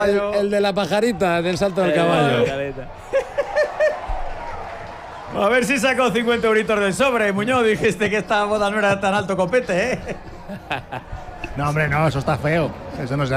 El de la pajarita, del salto del caballo. A ver si sacó 50 euritos del sobre, Muñoz. Dijiste que esta boda no era tan alto copete, ¿eh? No, hombre, no, eso está feo. Eso no se